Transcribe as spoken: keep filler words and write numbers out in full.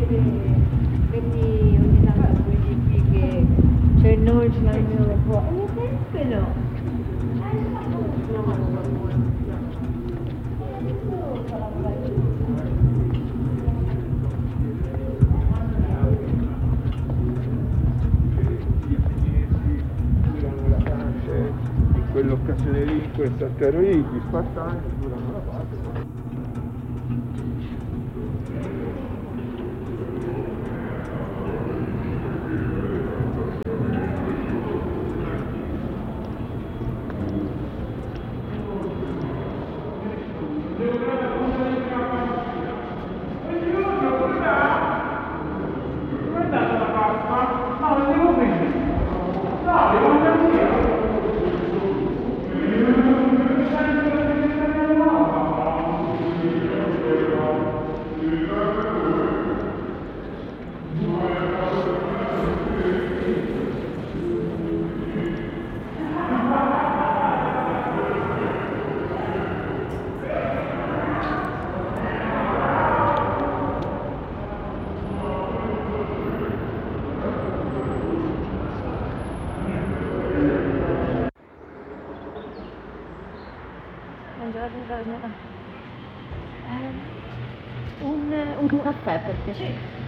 Quindi ogni tanto quelli qui che cioè noi ce l'abbiamo un po'. E mi sempre no. In quell'occasione lì, in questa asteroidi, gli spartani durano la Pasqua. Un, un caffè per piacere.